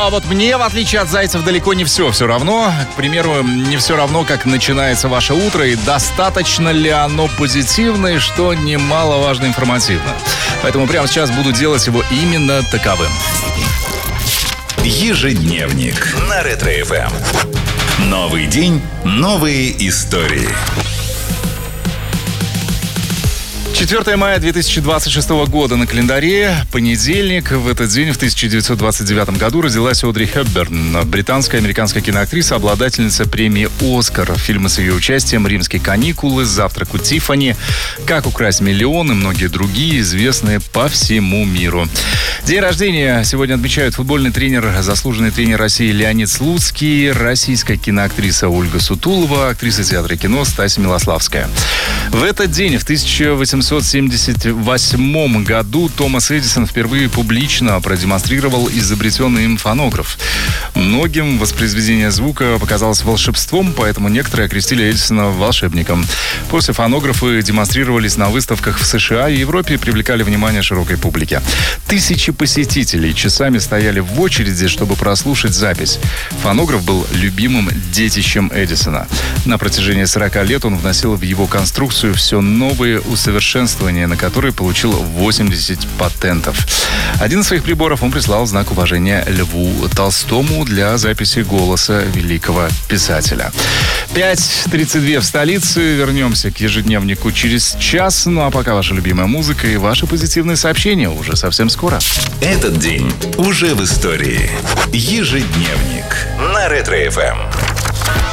а вот мне, в отличие от зайцев, далеко не все равно. К примеру, не все равно, как начинается ваше утро и достаточно ли оно позитивное, что немаловажно информативно. Поэтому прямо сейчас буду делать его именно таковым. Ежедневник на Ретро-ФМ. Новый день, новые истории. 4 мая 2026 года на календаре, понедельник. В этот день, в 1929 году, родилась Одри Хепберн, британская американская киноактриса, обладательница премии «Оскар». Фильмы с ее участием «Римские каникулы», «Завтрак у Тиффани», «Как украсть миллион» и многие другие, известные по всему миру. День рождения сегодня отмечают футбольный тренер, заслуженный тренер России Леонид Слуцкий, российская киноактриса Ольга Сутулова, актриса театра и кино Стася Милославская. В этот день, в 1878 году, Томас Эдисон впервые публично продемонстрировал изобретенный им фонограф. Многим воспроизведение звука показалось волшебством, поэтому некоторые окрестили Эдисона волшебником. После фонографы демонстрировались на выставках в США и Европе и привлекали внимание широкой публики. Тысячи посетителей часами стояли в очереди, чтобы прослушать запись. Фонограф был любимым детищем Эдисона. На протяжении 40 лет он вносил в его конструкцию все новые усовершенствования, на которые получил 80 патентов. Один из своих приборов он прислал в знак уважения Льву Толстому для записи голоса великого писателя. 5:32 в столице. Вернемся к ежедневнику через час. Ну а пока ваша любимая музыка и ваши позитивные сообщения уже совсем скоро. Этот день уже в истории. Ежедневник на Ретро-ФМ.